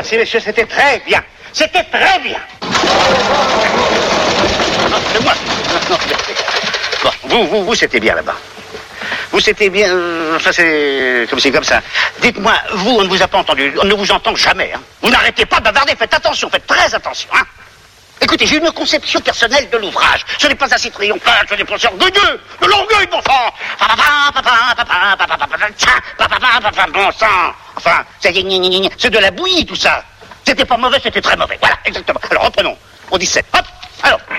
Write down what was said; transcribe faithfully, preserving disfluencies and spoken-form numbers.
Merci, messieurs, c'était très bien. C'était très bien. Non, c'est moi. Non, bon, vous, vous, vous, c'était bien là-bas. Vous, c'était bien... Euh, enfin, c'est comme c'est comme ça. Dites-moi, vous, on ne vous a pas entendu. On ne vous entend jamais. Hein. Vous n'arrêtez pas de bavarder. Faites attention, faites très attention. Hein. Écoutez, j'ai une conception personnelle de l'ouvrage. Ce n'est pas assez triomphal, ce n'est pas assez orgueilleux. De l'orgueil, bon sang. Bon sang. Enfin, c'est de la bouillie, tout ça. C'était pas mauvais, c'était très mauvais. Voilà, exactement. Alors, reprenons. On dit sept. Hop. Alors...